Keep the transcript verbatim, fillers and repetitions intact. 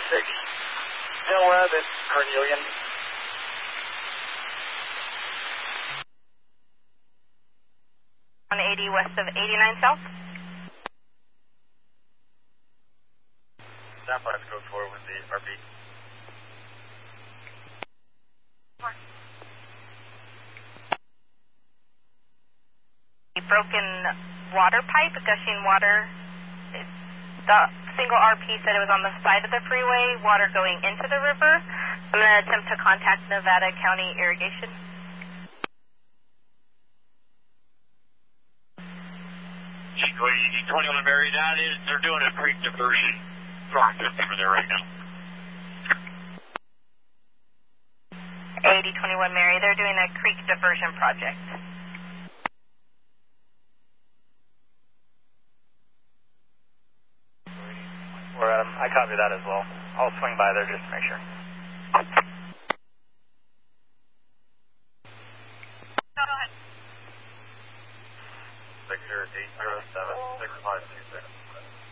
six, Webb and Carnelian. one eighty west of eighty-nine south. Southwest code four with the R B. A broken water pipe, gushing water. It, the single R P said it was on the side of the freeway, water going into the river. I'm going to attempt to contact Nevada County Irrigation. Chico eighty twenty-one Mary, that is, they're doing a creek diversion project over there right now. eighty twenty-one Mary, they're doing a creek diversion project. Or, um, I copy that as well. I'll swing by there just to make sure. Go ahead. six zero eight zero seven six five two six.